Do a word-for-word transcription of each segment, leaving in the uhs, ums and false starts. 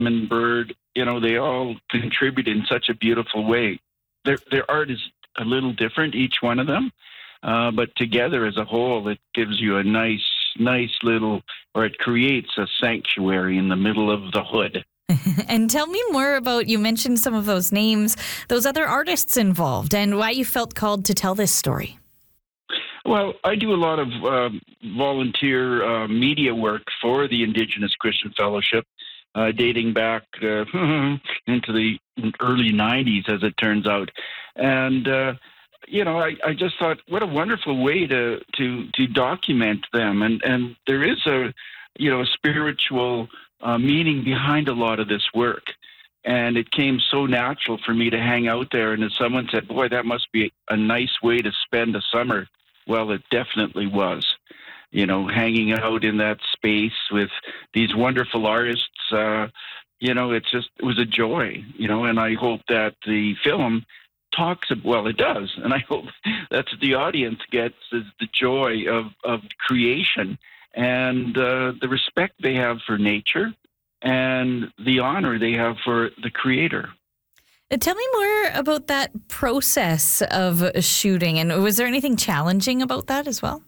and Bird, you know, they all contribute in such a beautiful way. Their their art is a little different, each one of them, uh, but together as a whole, it gives you a nice, nice little, or it creates a sanctuary in the middle of the hood. And tell me more about, you mentioned some of those names, those other artists involved, and why you felt called to tell this story. Well, I do a lot of uh, volunteer uh, media work for the Indigenous Christian Fellowship, uh, dating back uh, into the early nineties, as it turns out. And, uh, you know, I, I just thought, what a wonderful way to, to, to document them. And, and there is a, you know, a spiritual uh, meaning behind a lot of this work. And it came so natural for me to hang out there. And as someone said, boy, that must be a nice way to spend a summer. Well, it definitely was. You know, hanging out in that space with these wonderful artists, uh, you know, it's just, it was a joy, you know, and I hope that the film talks, well, it does, and I hope that the audience gets is the joy of, of creation and uh, the respect they have for nature and the honor they have for the creator. Tell me more about that process of shooting, and was there anything challenging about that as well?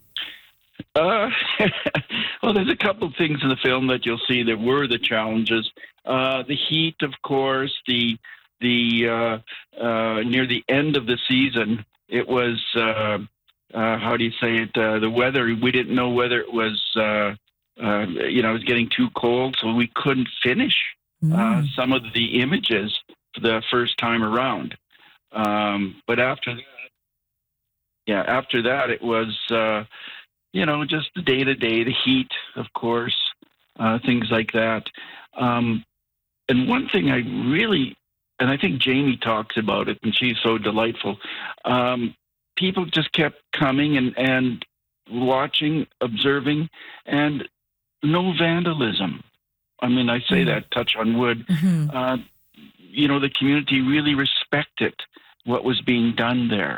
Uh, well, there's a couple of things in the film that you'll see that were the challenges. Uh, the heat, of course, the the uh, uh, near the end of the season, it was, uh, uh, how do you say it, uh, the weather, we didn't know whether it was, uh, uh, you know, it was getting too cold, so we couldn't finish mm. uh, some of the images the first time around. Um, but after that, yeah, after that, it was, uh, you know, just the day-to-day, the heat, of course, uh, things like that. Um, and one thing I really, and I think Jamie talks about it, and she's so delightful, um, people just kept coming and, and watching, observing, and no vandalism. I mean, I say mm-hmm. that, touch on wood. Mm-hmm. Uh, you know, the community really respected what was being done there.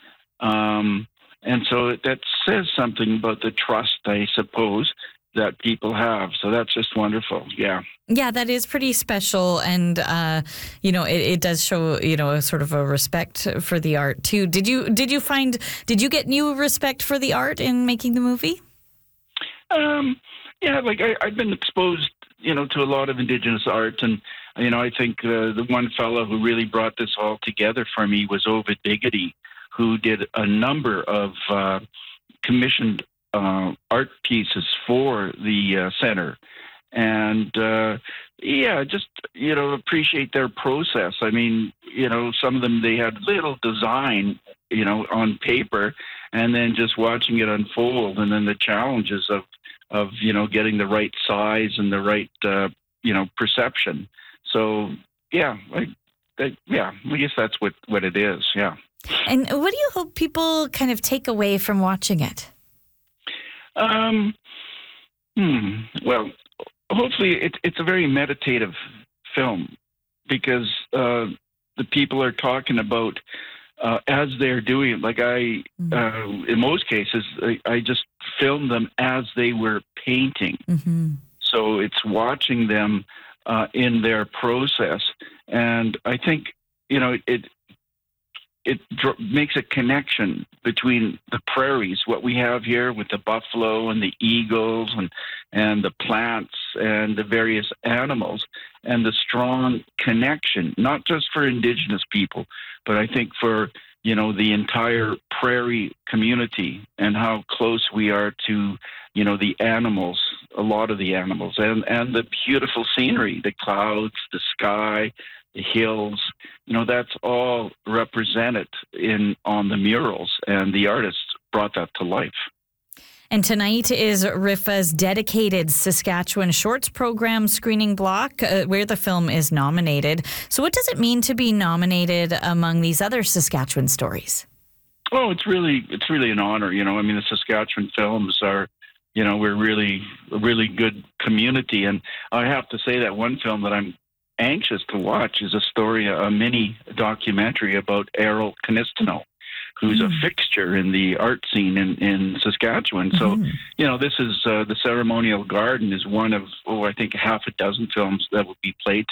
Um, and so that says something about the trust, I suppose, that people have. So that's just wonderful. Yeah. Yeah, that is pretty special. And, uh, you know, it, it does show, you know, a sort of a respect for the art, too. Did you did you find, did you get new respect for the art in making the movie? Um, yeah, like I, I've been exposed, you know, to a lot of Indigenous art. And, you know, I think uh, the one fellow who really brought this all together for me was Ovid Biggity, who did a number of uh, commissioned uh, art pieces for the uh, center. And, uh, yeah, just, you know, appreciate their process. I mean, you know, some of them, they had little design, you know, on paper, and then just watching it unfold, and then the challenges of, of you know, getting the right size and the right, uh, you know, perception. So, yeah, I, I, yeah, I guess that's what, what it is, yeah. And what do you hope people kind of take away from watching it? Um, hmm, well, hopefully it, it's a very meditative film, because uh, the people are talking about uh, as they're doing it. Like I, mm-hmm. uh, in most cases, I, I just filmed them as they were painting. Mm-hmm. So it's watching them uh, in their process. And I think, you know, it, it dr- makes a connection between the prairies, what we have here with the buffalo and the eagles and, and the plants and the various animals, and the strong connection, not just for Indigenous people, but I think for, you know, the entire prairie community, and how close we are to, you know, the animals, a lot of the animals, and, and the beautiful scenery, the clouds, the sky, the hills, you know, that's all represented in on the murals, and the artists brought that to life. And tonight is R I F A's dedicated Saskatchewan Shorts program screening block, uh, where the film is nominated. So what does it mean to be nominated among these other Saskatchewan stories? Oh, it's really, it's really an honor. You know, I mean, the Saskatchewan films are, you know, we're really, a really good community. And I have to say that one film that I'm anxious to watch is a story, a mini documentary about Errol Canistino, who's mm. a fixture in the art scene in, in Saskatchewan. So, mm. you know, this is uh, the Ceremonial Garden is one of, oh, I think half a dozen films that will be played